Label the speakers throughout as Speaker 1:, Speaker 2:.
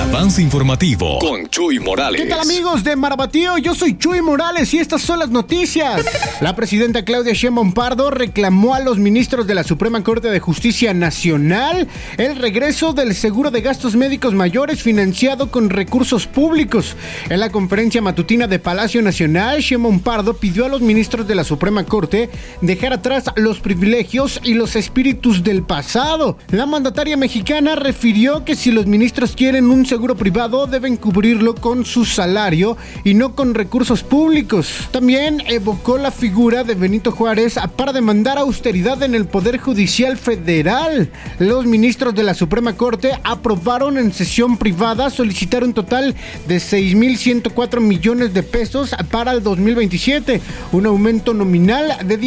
Speaker 1: avance informativo con Chuy Morales.
Speaker 2: ¿Qué tal, amigos de Marabatío? Yo soy Chuy Morales y estas son las noticias. La presidenta Claudia Sheinbaum Pardo reclamó a los ministros de la Suprema Corte de Justicia Nacional el regreso del seguro de gastos médicos mayores financiado con recursos públicos. En la conferencia matutina de Palacio Nacional, Sheinbaum Pardo pidió a los ministros de la Suprema Corte dejar atrás los privilegios y los espíritus del pasado. La mandataria mexicana refirió que si los ministros quieren un seguro privado, deben cubrirlo con su salario y no con recursos públicos. También evocó la figura de Benito Juárez para demandar austeridad en el Poder Judicial Federal. Los ministros de la Suprema Corte aprobaron en sesión privada solicitar un total de 6,104 millones de pesos para el 2027, un aumento nominal de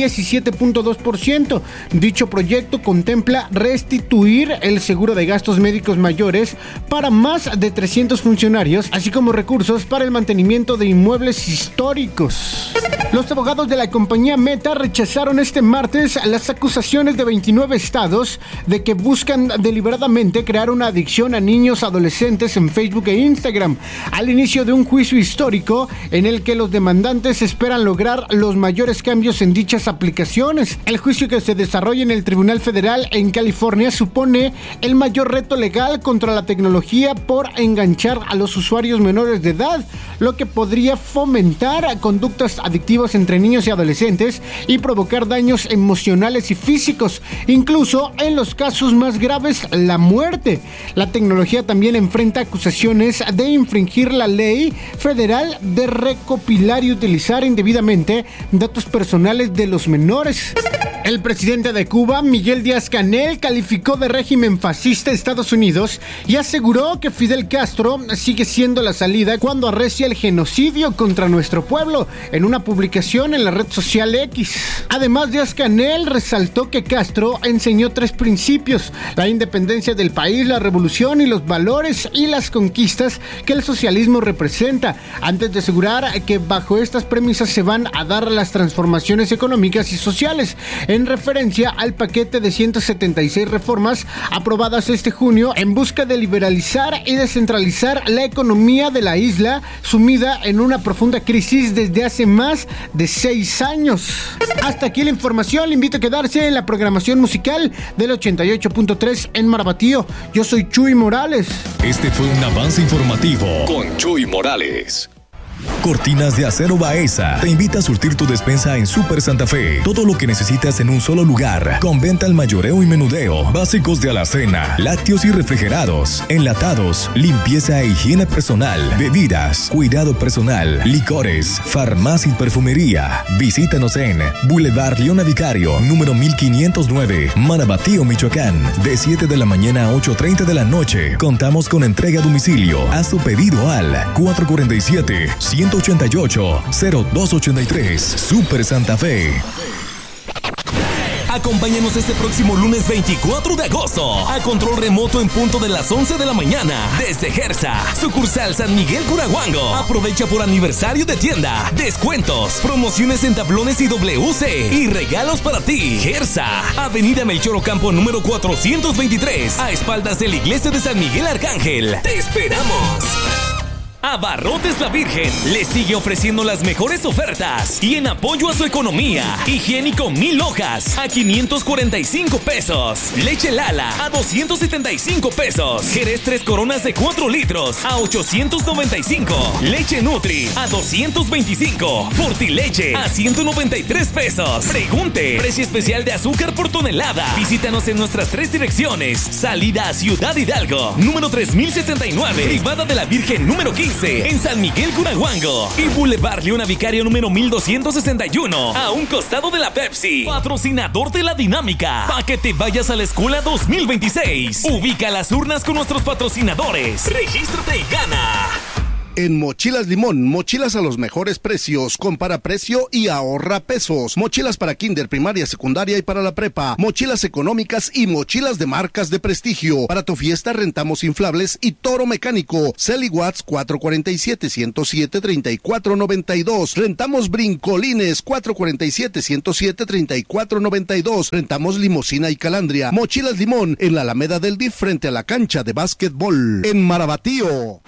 Speaker 2: 17.2%. Dicho proyecto contempla restituir el seguro de gastos médicos mayores para más de 300 funcionarios, así como recursos para el mantenimiento de inmuebles históricos. Los abogados de la compañía Meta rechazaron este martes las acusaciones de 29 estados de que buscan deliberadamente crear una adicción a niños adolescentes en Facebook e Instagram, al inicio de un juicio histórico en el que los demandantes esperan lograr los mayores cambios en dichas aplicaciones. El juicio, que se desarrolla en el Tribunal Federal en California, supone el mayor reto legal contra la tecnología por enganchar a los usuarios menores de edad, lo que podría fomentar conductas adictivas entre niños y adolescentes y provocar daños emocionales y físicos, incluso en los casos más graves, la muerte. La tecnología también enfrenta acusaciones de infringir la ley federal de recopilar y utilizar indebidamente datos personales de los menores. El presidente de Cuba, Miguel Díaz-Canel, calificó de régimen fascista a Estados Unidos y aseguró que Fidel Castro sigue siendo la salida cuando arrecia el genocidio contra nuestro pueblo, en una publicación en la red social X. Además, Díaz-Canel resaltó que Castro enseñó 3 principios: la independencia del país, la revolución y los valores y las conquistas que el socialismo representa, antes de asegurar que bajo estas premisas se van a dar las transformaciones económicas y sociales, en referencia al paquete de 176 reformas aprobadas este junio en busca de liberalizar y descentralizar la economía de la isla, sumida en una profunda crisis desde hace más de 6 años. Hasta aquí la información. Le invito a quedarse en la programación musical del 88.3 en Marabatío. Yo soy Chuy Morales.
Speaker 1: Este fue un avance informativo con Chuy Morales. Cortinas de Acero Baeza te invita a surtir tu despensa en Super Santa Fe. Todo lo que necesitas en un solo lugar, con venta al mayoreo y menudeo, básicos de alacena, lácteos y refrigerados, enlatados, limpieza e higiene personal, bebidas, cuidado personal, licores, farmacia y perfumería. Visítanos en Boulevard Leona Vicario, número 1509, Marabatío, Michoacán, de 7 de la mañana a 8:30 de la noche. Contamos con entrega a domicilio. Haz tu pedido al 447-188-0283. Super Santa Fe. Acompáñanos este próximo lunes 24 de agosto a control remoto en punto de las 11 de la mañana desde Gersa, sucursal San Miguel Curahuango. Aprovecha por aniversario de tienda, descuentos, promociones en tablones y WC y regalos para ti. Gersa, Avenida Melchor Ocampo número 423, a espaldas de la iglesia de San Miguel Arcángel. ¡Te esperamos! Abarrotes La Virgen le sigue ofreciendo las mejores ofertas y en apoyo a su economía. Higiénico 1000 hojas a 545 pesos. Leche Lala a 275 pesos. Jerez 3 coronas de 4 litros a 895. Leche Nutri a 225. Fortileche a 193 pesos. Pregunte. Precio especial de azúcar por tonelada. Visítanos en nuestras 3 direcciones. Salida a Ciudad Hidalgo, número 3069. Privada de la Virgen, número 15. En San Miguel Curahuango y Boulevard Leona Vicario número 1261, a un costado de la Pepsi. Patrocinador de la dinámica para que te vayas a la escuela 2026. Ubica las urnas con nuestros patrocinadores. Regístrate y gana.
Speaker 3: En Mochilas Limón, mochilas a los mejores precios, compara precio y ahorra pesos. Mochilas para kinder, primaria, secundaria y para la prepa. Mochilas económicas y mochilas de marcas de prestigio. Para tu fiesta rentamos inflables y toro mecánico. Celi Watts 447-107-3492. Rentamos brincolines 447-107-3492. Rentamos limusina y calandria. Mochilas Limón en la Alameda del DIF frente a la cancha de básquetbol. En Marabatío.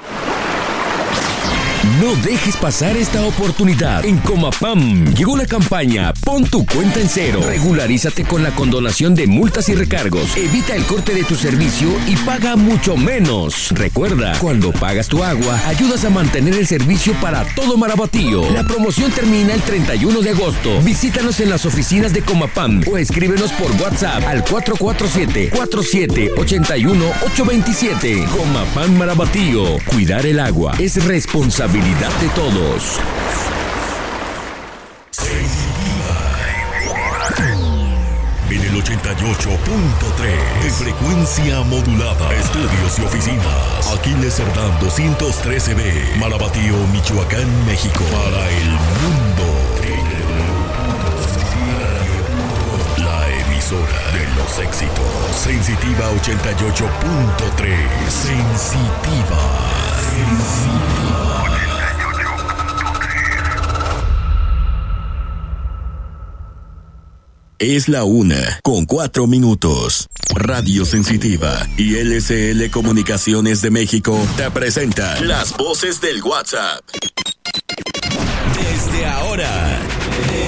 Speaker 1: No dejes pasar esta oportunidad. En Comapam llegó la campaña Pon tu cuenta en cero. Regularízate con la condonación de multas y recargos. Evita el corte de tu servicio y paga mucho menos. Recuerda, cuando pagas tu agua, ayudas a mantener el servicio para todo Marabatío. La promoción termina el 31 de agosto. Visítanos en las oficinas de Comapam o escríbenos por WhatsApp al 447-4781-827. Comapam Marabatío. Cuidar el agua es responsabilidad de todos.
Speaker 4: En el 88.3 de frecuencia modulada, estudios y oficinas. Aquiles Cerdán 213B, Marabatío, Michoacán, México. Para el mundo. La emisora de los éxitos. Sensitiva 88.3. Sensitiva. Es la 1:04. Radio Sensitiva y LCL Comunicaciones de México te presentan las voces del WhatsApp.
Speaker 1: Desde ahora.